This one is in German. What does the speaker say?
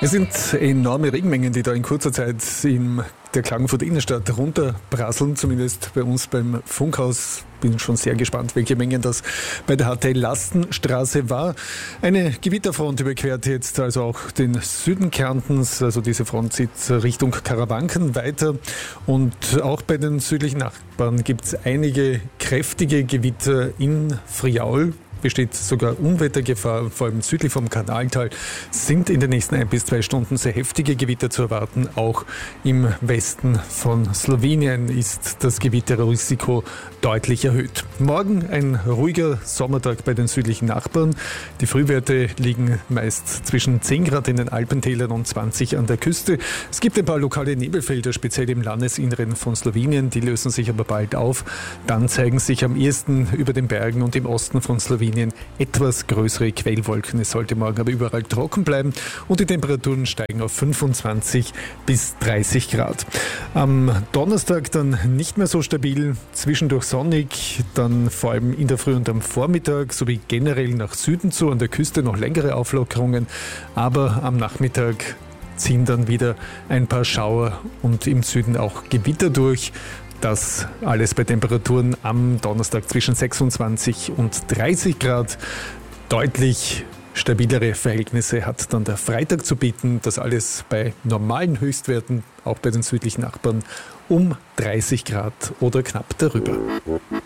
Es sind enorme Regenmengen, die da in kurzer Zeit in der Klagenfurter Innenstadt runterprasseln, zumindest bei uns beim Funkhaus. Bin schon sehr gespannt, welche Mengen das bei der HTL Lastenstraße war. Eine Gewitterfront überquert jetzt also auch den Süden Kärntens, also diese Front zieht Richtung Karawanken weiter und auch bei den südlichen Nachbarn gibt es einige kräftige Gewitter in Friaul. Besteht sogar Unwettergefahr, vor allem südlich vom Kanaltal sind in den nächsten 1 bis 2 Stunden sehr heftige Gewitter zu erwarten. Auch im Westen von Slowenien ist das Gewitterrisiko deutlich erhöht. Morgen ein ruhiger Sommertag bei den südlichen Nachbarn. Die Frühwerte liegen meist zwischen 10 Grad in den Alpentälern und 20 an der Küste. Es gibt ein paar lokale Nebelfelder, speziell im Landesinneren von Slowenien. Die lösen sich aber bald auf. Dann zeigen sich am ehesten über den Bergen und im Osten von Slowenien etwas größere Quellwolken. Es sollte morgen aber überall trocken bleiben und die Temperaturen steigen auf 25 bis 30 Grad. Am Donnerstag dann nicht mehr so stabil, zwischendurch sonnig, dann vor allem in der Früh und am Vormittag sowie generell nach Süden zu, an der Küste noch längere Auflockerungen, aber am Nachmittag ziehen dann wieder ein paar Schauer und im Süden auch Gewitter durch. Das alles bei Temperaturen am Donnerstag zwischen 26 und 30 Grad. Deutlich stabilere Verhältnisse hat dann der Freitag zu bieten. Das alles bei normalen Höchstwerten, auch bei den südlichen Nachbarn, um 30 Grad oder knapp darüber.